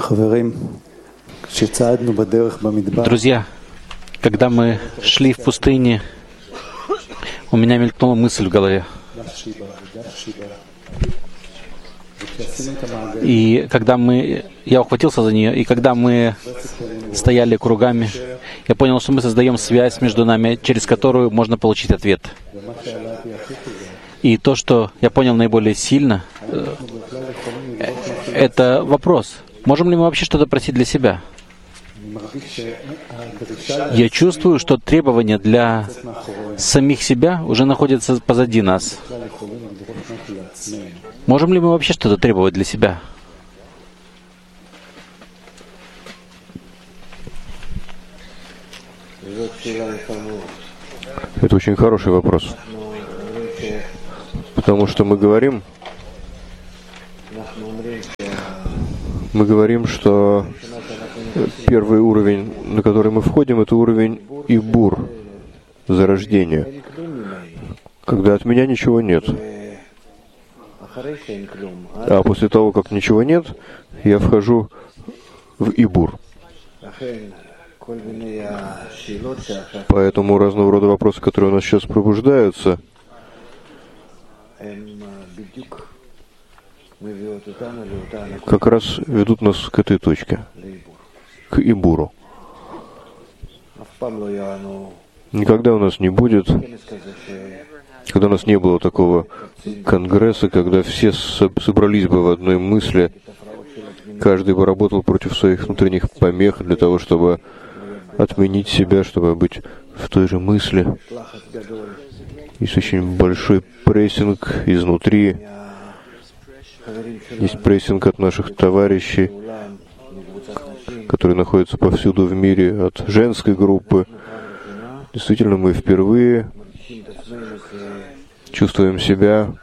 Друзья, когда мы шли в пустыне, у меня мелькнула мысль в голове. И когда я ухватился за нее, и когда мы стояли кругами, я понял, что мы создаем связь между нами, через которую можно получить ответ. И то, что я понял наиболее сильно, это вопрос. Можем ли мы вообще что-то просить для себя? Я чувствую, что требования для самих себя уже находятся позади нас. Можем ли мы вообще что-то требовать для себя? Это очень хороший вопрос. Потому что мы говорим, что первый уровень, на который мы входим, это уровень Ибур, зарождения, когда от меня ничего нет. А после того, как ничего нет, я вхожу в Ибур. Поэтому разного рода вопросы, которые у нас сейчас пробуждаются, как раз ведут нас к этой точке, к Ибуру. Никогда у нас не будет, когда у нас не было такого конгресса, когда все собрались бы в одной мысли, каждый бы работал против своих внутренних помех для того, чтобы отменить себя, чтобы быть в той же мысли. Есть очень большой прессинг изнутри. Есть прессинг от наших товарищей, которые находятся повсюду в мире, от женской группы. Действительно, мы впервые чувствуем себя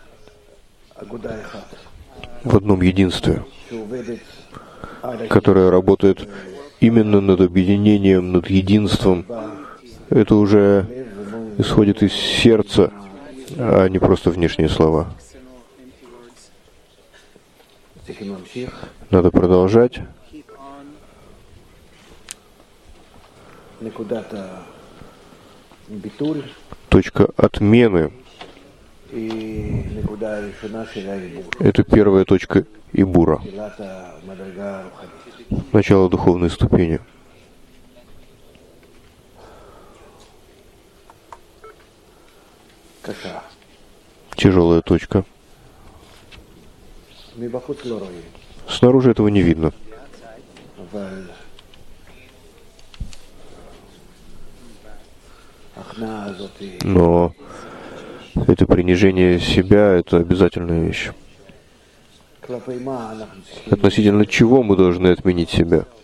в одном единстве, которое работает именно над объединением, над единством. Это уже исходит из сердца, а не просто внешние слова. Надо продолжать. Точка отмены — это первая точка Ибура, начало духовной ступени. Тяжелая точка. Снаружи этого не видно. Но это принижение себя — это обязательная вещь. Относительно чего мы должны отменить себя?